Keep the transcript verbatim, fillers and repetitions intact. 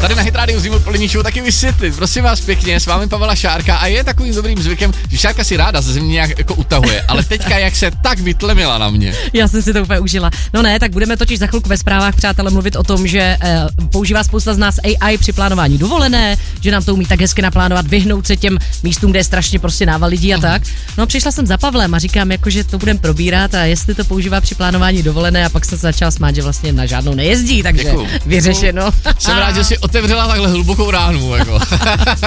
tady na Hit Radio Zimur Poliničů taky vysvětlit. Prosím vás pěkně, s vámi Pavela Šárka a je takovým dobrým zvykem, že Šárka si ráda ze země nějak jako utahuje, ale teďka jak se tak vytlemila na mě. Já jsem si to úplně užila. No ne, tak budeme totiž za chvilku ve zprávách, přátelé, mluvit o tom, že eh, používá spousta z nás A I při plánování dovolené, že nám to umí tak hezky naplánovat, vyhnout se těm místům, kde je strašně prostě nával lidí a tak. No přišla jsem za Pavlem a říkám, jako, že to budeme probírat a jestli to používá při plánování dovolené a pak se začala smát, že vlastně na žádnou nejezdí, takže Děkuju. vyřešeno. Jsem rád, že si otevřela takhle hlubokou ránu. Jako.